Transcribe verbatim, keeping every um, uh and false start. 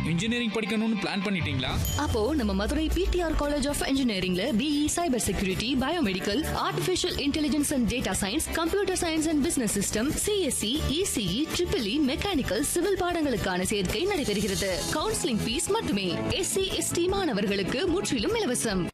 Engineering படிக்கணும்னு plan பண்ணிட்டீங்களா? அப்போ நம்ம Madurai PTR college of இன்ஜினியரிங்ல BE cyber security, biomedical, artificial intelligence and data science, computer science and business system, CSC, ECE, triple E, mechanical, civil பாடங்களுக்கான சேர்க்கை நடைபெறுகிறது. Counselling fees மட்டுமே. SC ST மாணவர்களுக்கு முற்றிலும் இலவசம்.